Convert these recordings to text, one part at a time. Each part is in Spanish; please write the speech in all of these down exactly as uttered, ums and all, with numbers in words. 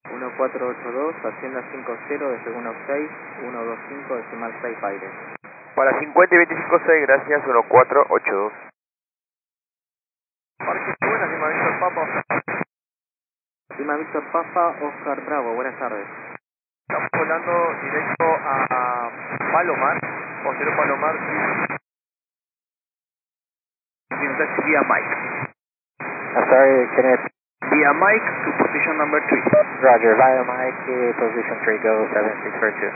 uno cuatro ocho dos, Hacienda cinco cero, desde uno seis, uno dos cinco, decimal seis aire. Para cincuenta y veinticinco seis, gracias, uno cuatro ocho dos. Parque, buenas, Lima Víctor Papa. Lima Víctor Papa, Oscar Bravo, buenas tardes. Estamos volando directo a Palomar, José Palomar, y via Mike. I'm sorry, can I... Via Mike to position number three. Roger, via Mike, uh, position three, go seven six four two.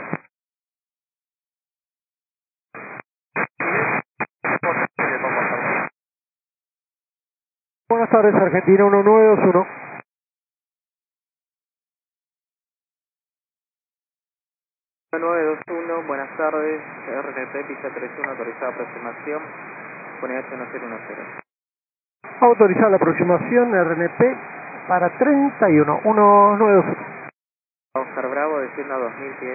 Buenas tardes, Argentina uno nueve dos uno. uno nueve dos uno, buenas tardes, R N P, pista treinta y uno, autorizada aproximación, pone ocho uno cero uno cero. Autorizada la aproximación R N P para treinta y uno, uno nueve dos uno. Oscar Bravo, desciendo a dos mil pies.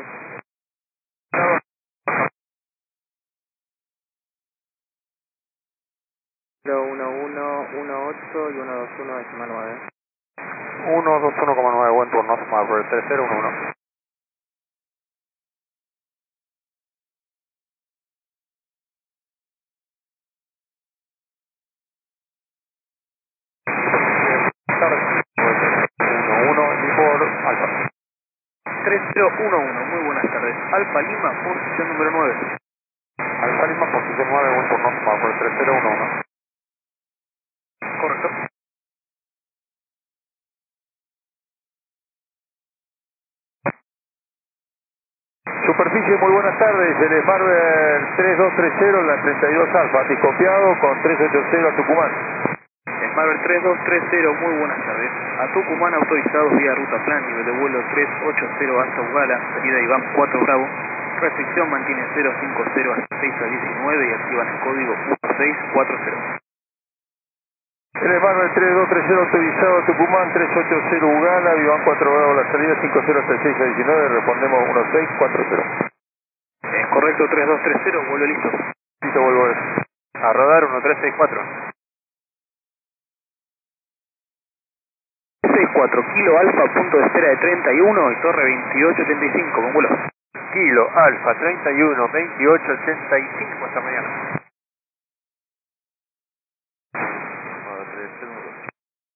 cero uno uno uno ocho y uno dos uno, decimal nueve. uno dos uno coma nueve, buen turno, Smart tres cero uno uno. tres cero uno uno, muy buenas tardes. Alfa Lima, posición número nueve. Alfa Lima, posición nueve, buen turno, Smart tres cero uno uno. Correcto. Superficie, muy buenas tardes, el Smart tres dos tres cero, la treinta y dos Alfa, desconfiado con tres ocho cero a Tucumán. Smart tres dos tres cero, muy buenas tardes. A Tucumán autorizados vía ruta plan, nivel de vuelo tres ocho cero hasta Ugala, salida Iván cuatro Bravo. Restricción mantiene cero cinco cero hasta seis a diecinueve y activan el código uno seis cuatro cero. El Smart tres dos tres cero autorizado Tucumán, tres ocho cero Ugala, Iván cuatro Bravo, la salida cinco cero hasta seis a diecinueve, respondemos uno seis cuatro cero. Es correcto, tres dos tres cero, vuelo listo. Listo, vuelvo a rodar uno tres seis cuatro. seis cuatro, Kilo Alfa, punto de espera de treinta y uno y torre veintiocho ochenta y cinco, con vuelo. Kilo Alfa treinta y uno veintiocho ochenta y cinco, hasta mañana.